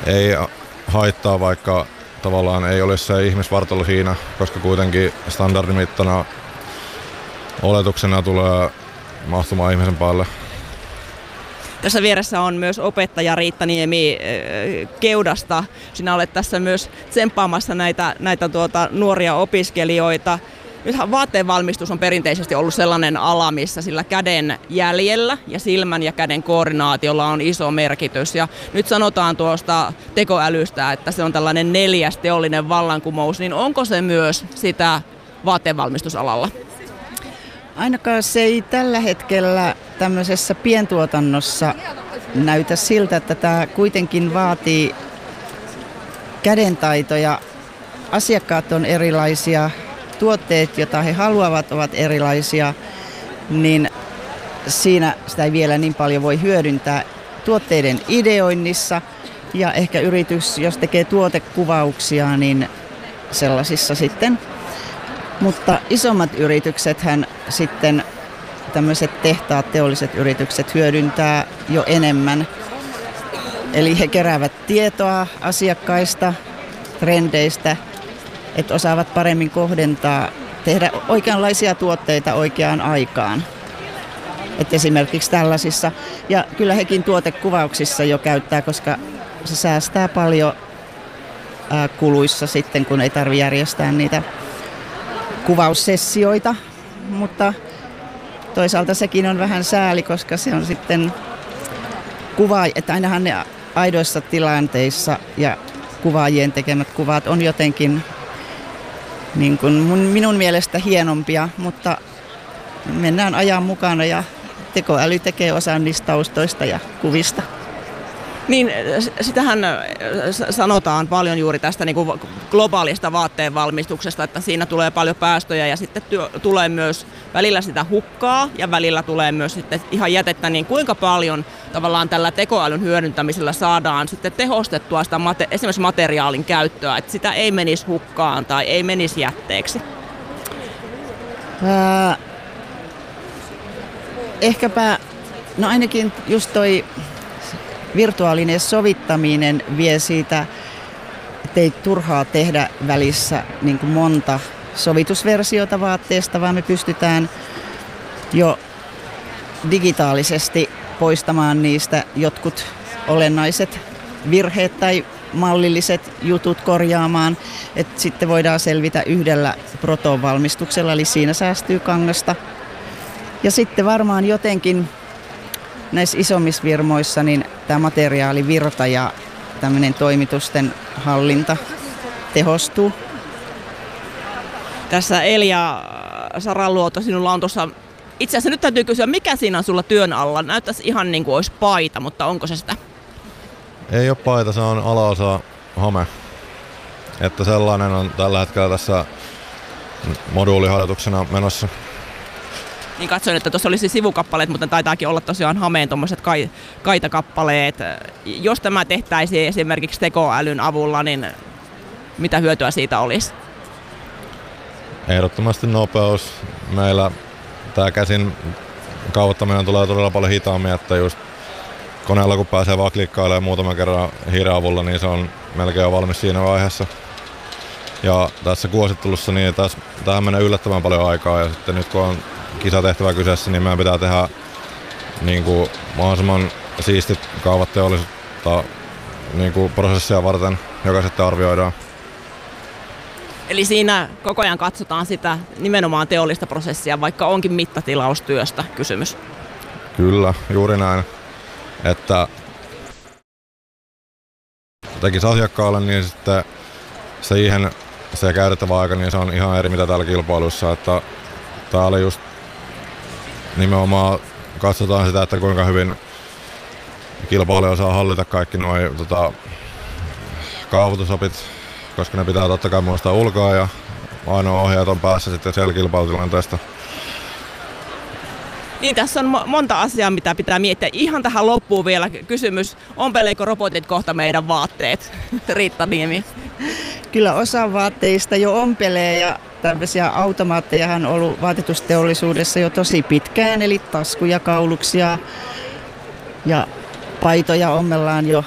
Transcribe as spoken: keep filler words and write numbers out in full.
ei haittaa, vaikka tavallaan ei olisi se ihmisvartalo siinä, koska kuitenkin standardimittana oletuksena tulee mahtumaan ihmisen päälle. Tässä vieressä on myös opettaja Riitta Niemi Keudasta. Sinä olet tässä myös tsemppaamassa näitä, näitä tuota, nuoria opiskelijoita. Nythän vaatteenvalmistus on perinteisesti ollut sellainen ala, missä sillä käden jäljellä ja silmän ja käden koordinaatiolla on iso merkitys. Ja nyt sanotaan tuosta tekoälystä, että se on tällainen neljäs teollinen vallankumous, niin onko se myös sitä vaatteenvalmistusalalla? Ainakaan se ei tällä hetkellä tämmöisessä pientuotannossa näytä siltä, että tämä kuitenkin vaatii kädentaitoja. Asiakkaat on erilaisia, tuotteet, joita he haluavat, ovat erilaisia, niin siinä sitä ei vielä niin paljon voi hyödyntää tuotteiden ideoinnissa. Ja ehkä yritys, jos tekee tuotekuvauksia, niin sellaisissa sitten. Mutta isommat yrityksethän sitten, tämmöiset tehtaat, teolliset yritykset hyödyntää jo enemmän. Eli he keräävät tietoa asiakkaista, trendeistä, että osaavat paremmin kohdentaa, tehdä oikeanlaisia tuotteita oikeaan aikaan. Et esimerkiksi tällaisissa. Ja kyllä hekin tuotekuvauksissa jo käyttää, koska se säästää paljon ää, kuluissa sitten, kun ei tarvitse järjestää niitä kuvaussessioita. Mutta toisaalta sekin on vähän sääli, koska se on sitten kuva, että ainahan ne aidoissa tilanteissa ja kuvaajien tekemät kuvat on jotenkin niin kuin mun, minun mielestä hienompia, mutta mennään ajan mukana ja tekoäly tekee osan niistä taustoista ja kuvista. Niin, sitähän sanotaan paljon juuri tästä niin kuin globaalista vaatteen valmistuksesta, että siinä tulee paljon päästöjä ja sitten työ, tulee myös välillä sitä hukkaa ja välillä tulee myös sitten ihan jätettä, niin kuinka paljon tavallaan tällä tekoälyn hyödyntämisellä saadaan sitten tehostettua sitä mate, esimerkiksi materiaalin käyttöä, että sitä ei menisi hukkaan tai ei menisi jätteeksi? Ää, ehkäpä, no ainakin just toi virtuaalinen sovittaminen vie siitä, ettei turhaa tehdä välissä niin kuin monta sovitusversiota vaatteesta, vaan me pystytään jo digitaalisesti poistamaan niistä jotkut olennaiset virheet tai mallilliset jutut korjaamaan, että sitten voidaan selvitä yhdellä protovalmistuksella, eli siinä säästyy kangasta. Ja sitten varmaan jotenkin näissä isommissa firmoissa niin tämä materiaalivirta ja tämmöinen toimitusten hallinta tehostuu. Tässä Elia Saranluoto, sinulla on tuossa, itse asiassa nyt täytyy kysyä, mikä siinä on sulla työn alla? Näyttäisi ihan niin kuin olisi paita, mutta onko se sitä? Ei ole paita, se on alaosa hame. Että sellainen on tällä hetkellä tässä moduuliharjoituksena menossa. Niin katsoin, että tuossa olisi sivukappaleet, mutta taitaakin olla tosiaan hameen tuommoiset kai, kaitakappaleet. Jos tämä tehtäisiin esimerkiksi tekoälyn avulla, niin mitä hyötyä siitä olisi? Ehdottomasti nopeus. Meillä tämä käsin kaavoittaminen tulee todella paljon hitaammin, että just koneella kun pääsee vaan klikkailemaan muutaman kerran hiiren avulla, niin se on melkein jo valmis siinä vaiheessa. Ja tässä kuosittelussa niin tässä, tähän menee yllättävän paljon aikaa ja sitten nyt kun on kisatehtävä kyseessä, niin meidän pitää tehdä niin kuin mahdollisimman siistit kaavat teollisuutta niin kuin prosessia varten, joka sitten arvioidaan. Eli siinä koko ajan katsotaan sitä nimenomaan teollista prosessia, vaikka onkin mittatilaustyöstä kysymys. Kyllä, juuri näin. Että tekisi asiakkaalle, niin sitten siihen se käytettävä aika, niin se on ihan eri mitä täällä kilpailussa. Että täällä just nimenomaan katsotaan sitä, että kuinka hyvin kilpailija osaa hallita kaikki nuo tota, kaavoitusopit, koska ne pitää totta kai muistaa ulkoa ja ainoa ohjaajat on päässä sitten siellä kilpailutilanteesta. Niin, tässä on monta asiaa, mitä pitää miettiä. Ihan tähän loppuun vielä kysymys. Ompeleeko robotit kohta meidän vaatteet? Riitta Niemi. Kyllä osa vaatteista jo ompelee ja tämmöisiä automaattejahan on ollut vaatetusteollisuudessa jo tosi pitkään, eli taskuja, kauluksia ja paitoja ommellaan jo